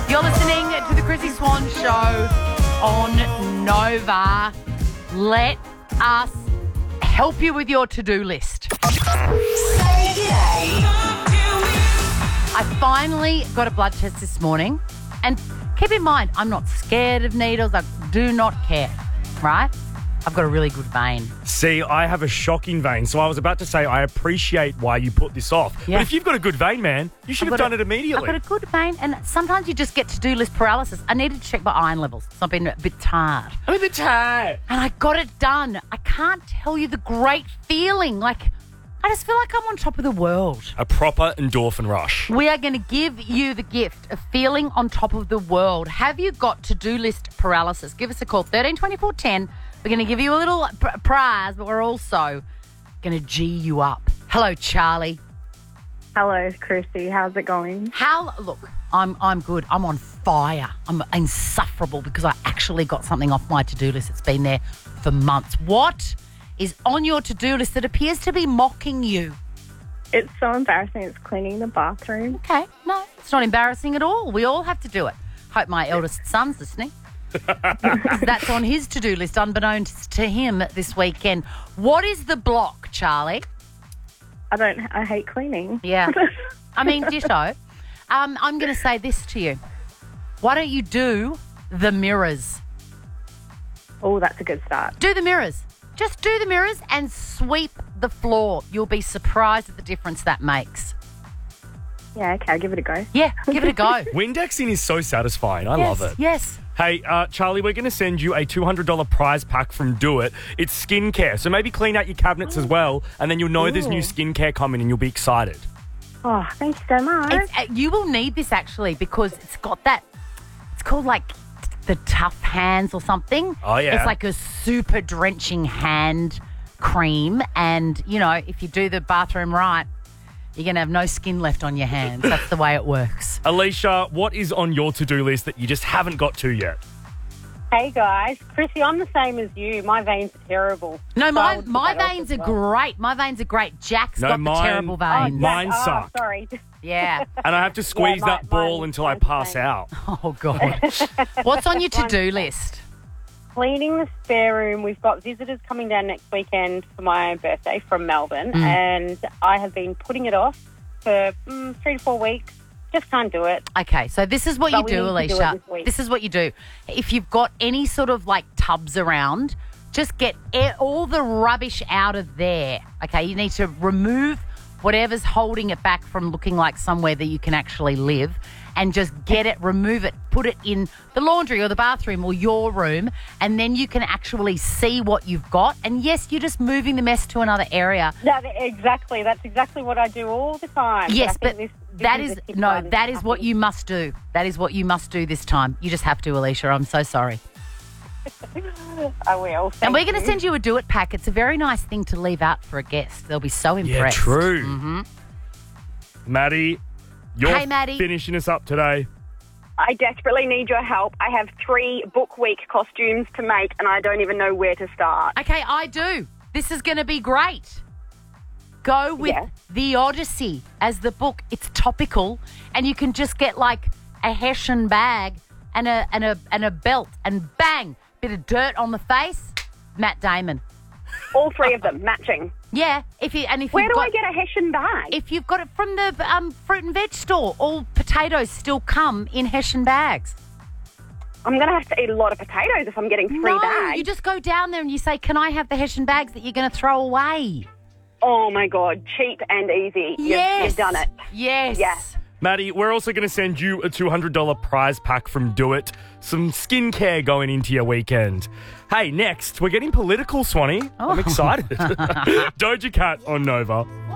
You're listening to the Chrissy Swan Show on Nova. Let us help you with your to-do list. Say g'day. I finally got a blood test this morning, and keep in mind, I'm not scared of needles. I do not care, right? I've got a really good vein. See, I have a shocking vein, so I was about to say I appreciate why you put this off. Yeah. But if you've got a good vein, man, you should have done it immediately. I've got a good vein, and sometimes you just get to-do list paralysis. I needed to check my iron levels, so I've been a bit tired. I'm a bit tired. And I got it done. I can't tell you the great feeling. Like, I just feel like I'm on top of the world. A proper endorphin rush. We are going to give you the gift of feeling on top of the world. Have you got to-do list paralysis? Give us a call, 132410. We're going to give you a little prize, but we're also going to G you up. Hello, Charlie. Hello, Chrissy. How's it going? Look, I'm good. I'm on fire. I'm insufferable because I actually got something off my to-do list. It's been there for months. What is on your to-do list that appears to be mocking you? It's so embarrassing. It's cleaning the bathroom. Okay, no, it's not embarrassing at all. We all have to do it. Hope my eldest son's listening. That's on his to-do list, unbeknownst to him this weekend. What is the block, Charlie? I hate cleaning. Yeah. I mean, ditto. I'm going to say this to you. Why don't you do the mirrors? Oh, that's a good start. Do the mirrors. Just do the mirrors and sweep the floor. You'll be surprised at the difference that makes. Yeah, okay, I'll give it a go. Yeah, give it a go. Windexing is so satisfying. I love it. Yes. Hey, Charlie, we're going to send you a $200 prize pack from Do It. It's skincare, so maybe clean out your cabinets as well, and then you'll know there's new skincare coming and you'll be excited. Oh, thank you so much. You will need this actually because it's got that, it's called like the tough hands or something. Oh, yeah. It's like a super drenching hand cream, and, you know, if you do the bathroom right, you're going to have no skin left on your hands. That's the way it works. Alicia, what is on your to-do list that you just haven't got to yet? Hey guys, Chrissy, I'm the same as you. My veins are terrible. No, So I would put my that off veins as are well. great. My veins are great. Jack's No, got mine- the terrible veins. Mine Oh, suck. sorry. Yeah. And I have to squeeze Yeah, that ball mine- until I mine's the pass same. out. Oh, God. What's on your to-do list? Cleaning the spare room. We've got visitors coming down next weekend for my birthday from Melbourne, and I have been putting it off for 3 to 4 weeks. Just can't do it. Okay, so this is what So you we do, need to do it Alicia. this week. This is what you do. If you've got any sort of like tubs around, just get all the rubbish out of there. Okay, you need to remove whatever's holding it back from looking like somewhere that you can actually live, and just get it, remove it, put it in the laundry or the bathroom or your room, and then you can actually see what you've got. And yes, you're just moving the mess to another area. Exactly. That's exactly what I do all the time. Yes, I think but this that is is a tip no, one. that is what you must do. That is what you must do this time. You just have to, Alicia. I'm so sorry. I will. And Thank we're going to you. send you a Do It pack. It's a very nice thing to leave out for a guest. They'll be so impressed. Yeah, true. Maddie, you're Hey, Maddie. finishing us up today. I desperately need your help. I have 3 book week costumes to make and I don't even know where to start. Okay, I do. This is going to be great. Go with Yeah. The Odyssey as the book. It's topical, and you can just get like a Hessian bag and a belt, and bang, bit of dirt on the face. Matt Damon. All 3 of them matching. Yeah, if Where you've do got, I get a Hessian bag? If you've got it from the fruit and veg store, all potatoes still come in Hessian bags. I'm going to have to eat a lot of potatoes if I'm getting 3 No, bags. you just go down there and you say, "Can I have the Hessian bags that you're going to throw away?" Oh, my God. Cheap and easy. You've done it. Yes. Yes. Maddie, we're also going to send you a $200 prize pack from Do It. Some skincare going into your weekend. Hey, next, we're getting political, Swanee. I'm excited. Doja Cat on Nova.